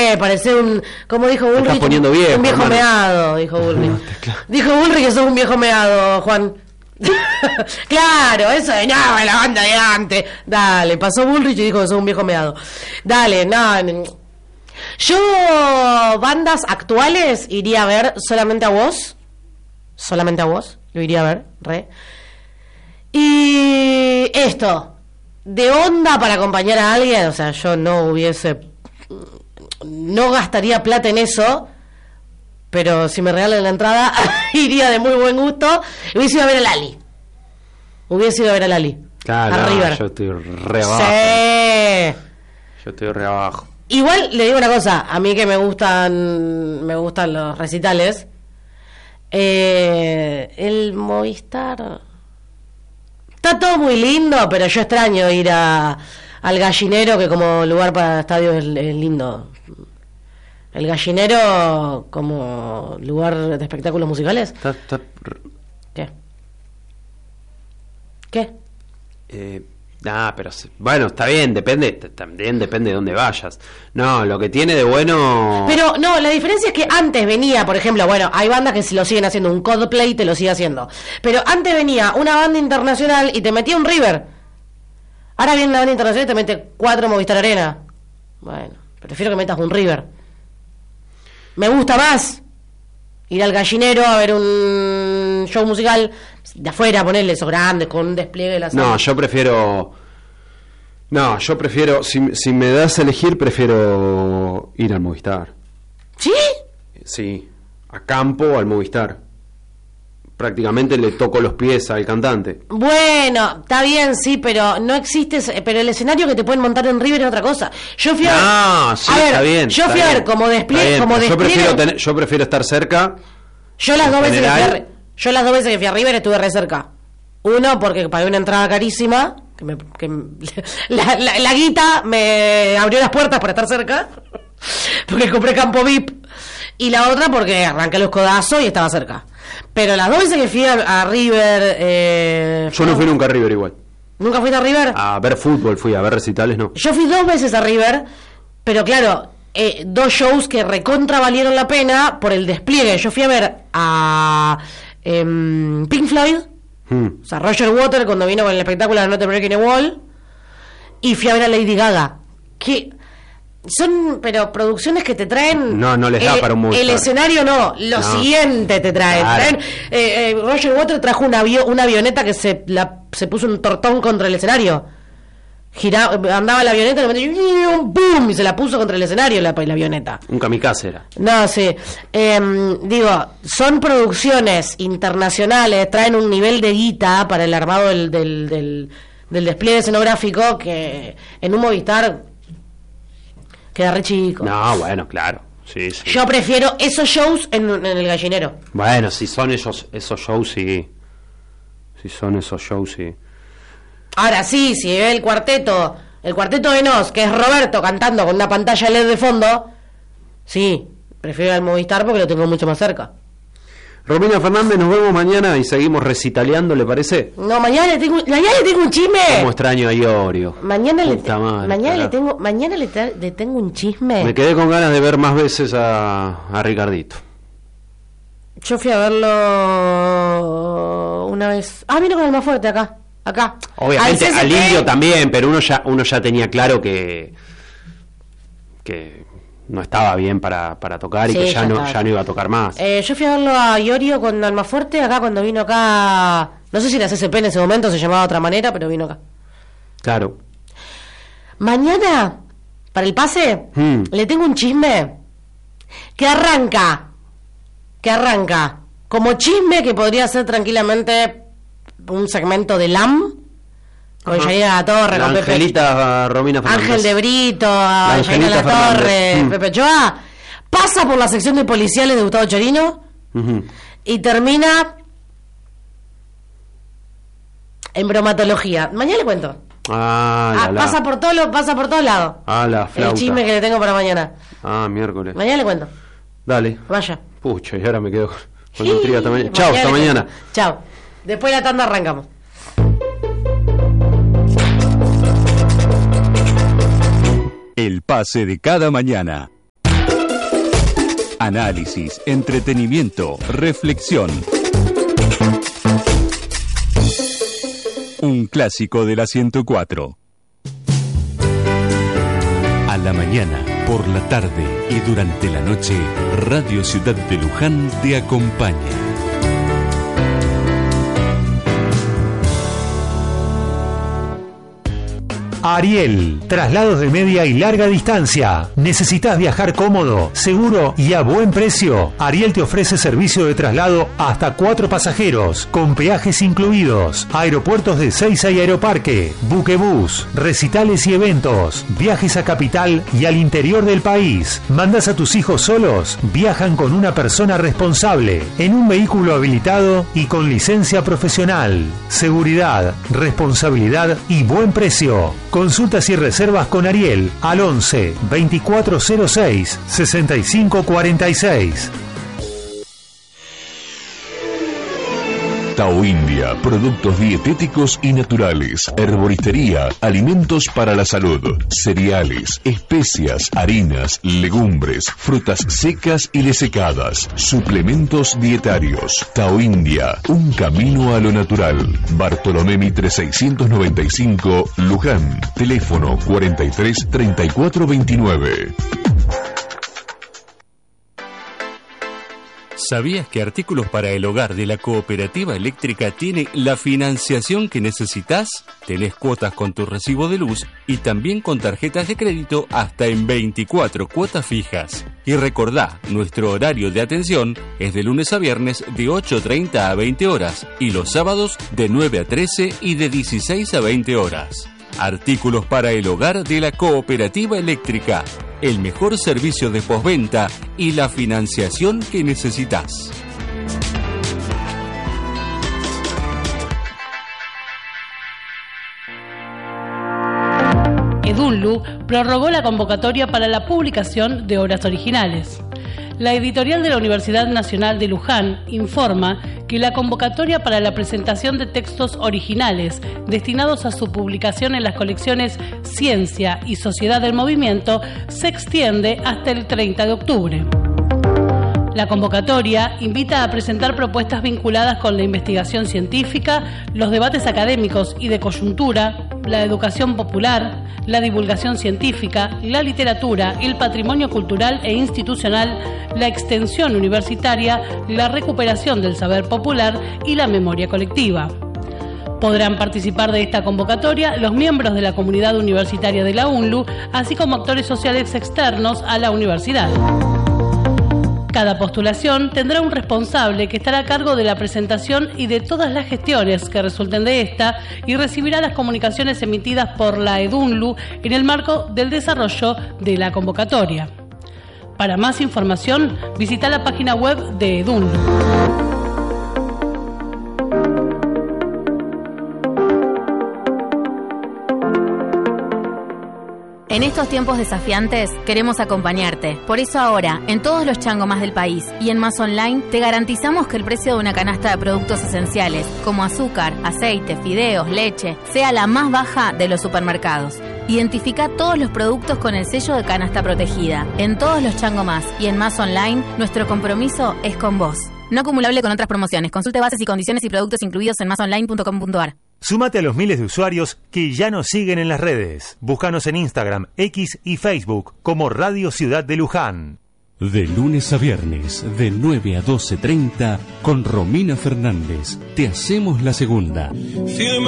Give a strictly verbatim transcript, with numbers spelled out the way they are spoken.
sé, parece un, como dijo Bullrich, estás poniendo viejo, un viejo hermano. meado, dijo Bullrich. Dijo Bullrich que sos un viejo meado, Juan. Claro, eso de no, la banda de antes. Dale, pasó Bullrich y dijo que sos un viejo meado. Dale, no, no. Yo, bandas actuales, iría a ver solamente a vos. Solamente a vos, lo iría a ver, re. Y esto, de onda para acompañar a alguien, o sea, yo no hubiese, no gastaría plata en eso, pero si me regalan la entrada, iría de muy buen gusto. Hubiese ido a ver a Lali. Hubiese ido a ver a Lali. Claro, a no, River. yo estoy re abajo. Sí. Yo estoy re abajo. Igual le digo una cosa, a mí que me gustan, me gustan los recitales. Eh, el Movistar está todo muy lindo, pero yo extraño ir a al Gallinero, que como lugar para estadios es, es lindo. El Gallinero como lugar de espectáculos musicales. Está, está, ¿Qué? ¿Qué? eh, nah, pero se- bueno, está bien, depende, t- también depende de dónde vayas. No, lo que tiene de bueno. Pero no, la diferencia es que antes venía, por ejemplo, bueno, hay bandas que si lo siguen haciendo, un Coldplay te lo sigue haciendo. Pero antes venía una banda internacional y te metía un River. Ahora viene una banda internacional y te mete cuatro Movistar Arena. Bueno, prefiero que metas un River. Me gusta más ir al Gallinero a ver un show musical de afuera, ponerle esos grandes, con un despliegue de la sala. No, yo prefiero. No, yo prefiero. Si, si me das a elegir, prefiero ir al Movistar. ¿Sí? Sí, a campo o al Movistar. Prácticamente le toco los pies al cantante. Bueno, está bien, sí, pero no existe, ese- pero el escenario que te pueden montar en River es otra cosa. Yo fui a ver, No, sí, a ver, está bien. yo está fui a ver bien, como está despliegue, bien, como pero yo despliegue. prefiero tener, yo prefiero estar cerca. Yo las en dos veces que fui a, general- Ri- yo las dos veces que fui a River estuve re cerca. Uno porque pagué una entrada carísima, que, me, que me- la, la, la guita me abrió las puertas para estar cerca, porque compré campo V I P. Y la otra porque arranqué los codazos y estaba cerca. Pero las dos veces que fui a, a River, eh, Yo no fui nunca a River igual. ¿Nunca fuiste a River? A ver fútbol fui, a ver recitales no. Yo fui dos veces a River, pero claro, eh, dos shows que recontra valieron la pena por el despliegue. Yo fui a ver a em, Pink Floyd, Hmm. o sea, Roger Waters cuando vino con el espectáculo de Not a Break in the Wall, y fui a ver a Lady Gaga. Que son, pero producciones que te traen. No, no les da el, para un Movistar. El escenario no, lo No. siguiente te traen. Claro. traen eh, eh, Roger Waters trajo una, avio- una avioneta que se, la, se puso un tortón contra el escenario. Giraba, andaba la avioneta, le metió y un ¡pum! Y se la puso contra el escenario la, la avioneta. Un kamikaze era. No, sí. Eh, digo, son producciones internacionales, traen un nivel de guita para el armado del, del, del, del despliegue escenográfico que en un Movistar queda re chico. No, bueno, claro. Sí, sí. Yo prefiero esos shows en, en el Gallinero. Bueno, si son esos, esos shows, sí. Si son esos shows, sí. Ahora sí, si ve el cuarteto, el cuarteto de Nos, que es Roberto cantando con una pantalla L E D de fondo, sí, prefiero al Movistar porque lo tengo mucho más cerca. Romina Fernández, nos vemos mañana y seguimos recitaleando, ¿le parece? No, mañana le tengo, mañana le tengo un chisme. Como extraño a Iorio. Mañana le, Puta madre, mañana le carajo. tengo, mañana le, tra- le tengo un chisme. Me quedé con ganas de ver más veces a, a Ricardito. Yo fui a verlo una vez. Ah, vino con el más fuerte acá, acá. Obviamente Al C C T. al Indio también, pero uno ya uno ya tenía claro que que no estaba bien para, para tocar y Sí, que ya ya no estaba. ya no iba a tocar más. Eh, yo fui a verlo a Iorio con Almafuerte acá cuando vino acá. No sé si era C C P en ese momento, se llamaba de otra manera, pero vino acá. Claro. Mañana, para el pase, Hmm. le tengo un chisme que arranca, que arranca como chisme que podría ser tranquilamente un segmento de L A M con Ajá. Yanina La Torre, La con Pepe Angelita Romina Fernández. Ángel de Brito, La Yanina La Angelita Torre, Fernández. Mm. Pepe Ochoa, pasa por la sección de policiales de Gustavo Chorino Ujú. y termina en bromatología. Mañana le cuento. Ah, la, Ah, la. pasa por todos los, pasa por todos lados. Ah, la El flauta. chisme que le tengo para mañana. Ah, miércoles. Mañana le cuento. Dale. Vaya. Pucha, y ahora me quedo con la intriga hasta mañana. Chao, hasta le mañana. cuento. Chao. Después de la tanda arrancamos. El pase de cada mañana. Análisis, entretenimiento, reflexión. Un clásico de la ciento cuatro. A la mañana, por la tarde y durante la noche, Radio Ciudad de Luján te acompaña. Ariel, traslados de media y larga distancia. ¿Necesitas viajar cómodo, seguro y a buen precio? Ariel te ofrece servicio de traslado hasta cuatro pasajeros, con peajes incluidos, aeropuertos de Ezeiza y Aeroparque, buquebús, recitales y eventos, viajes a capital y al interior del país. ¿Mandas a tus hijos solos? Viajan con una persona responsable, en un vehículo habilitado y con licencia profesional. Seguridad, responsabilidad y buen precio. Consultas y reservas con Ariel al once, veinticuatro cero seis, sesenta y cinco cuarenta y seis. Tao India, productos dietéticos y naturales, herboristería, alimentos para la salud, cereales, especias, harinas, legumbres, frutas secas y desecadas, suplementos dietarios. Tao India, un camino a lo natural. Bartolomé Mitre seiscientos noventa y cinco, Luján. Teléfono cuarenta y tres, treinta y cuatro veintinueve. ¿Sabías que Artículos para el Hogar de la Cooperativa Eléctrica tiene la financiación que necesitas? Tenés cuotas con tu recibo de luz y también con tarjetas de crédito hasta en veinticuatro cuotas fijas. Y recordá, nuestro horario de atención es de lunes a viernes de ocho treinta a veinte horas y los sábados de nueve a trece y de dieciséis a veinte horas. Artículos para el Hogar de la Cooperativa Eléctrica. El mejor servicio de postventa y la financiación que necesitas. Edunlu prorrogó la convocatoria para la publicación de obras originales. La editorial de la Universidad Nacional de Luján informa que la convocatoria para la presentación de textos originales destinados a su publicación en las colecciones Ciencia y Sociedad del Movimiento se extiende hasta el treinta de octubre. La convocatoria invita a presentar propuestas vinculadas con la investigación científica, los debates académicos y de coyuntura, la educación popular, la divulgación científica, la literatura, el patrimonio cultural e institucional, la extensión universitaria, la recuperación del saber popular y la memoria colectiva. Podrán participar de esta convocatoria los miembros de la comunidad universitaria de la UNLU, así como actores sociales externos a la universidad. Cada postulación tendrá un responsable que estará a cargo de la presentación y de todas las gestiones que resulten de esta y recibirá las comunicaciones emitidas por la Edunlu en el marco del desarrollo de la convocatoria. Para más información, visita la página web de Edunlu. En estos tiempos desafiantes, queremos acompañarte. Por eso ahora, en todos los changomas del país y en Más Online, te garantizamos que el precio de una canasta de productos esenciales, como azúcar, aceite, fideos, leche, sea la más baja de los supermercados. Identifica todos los productos con el sello de canasta protegida. En todos los changomas y en Más Online, nuestro compromiso es con vos. No acumulable con otras promociones. Consulte bases y condiciones y productos incluidos en más online punto com punto a r. Súmate a los miles de usuarios que ya nos siguen en las redes. Búscanos en Instagram, X y Facebook como Radio Ciudad de Luján. De lunes a viernes, de nueve a doce treinta, con Romina Fernández, te hacemos la segunda.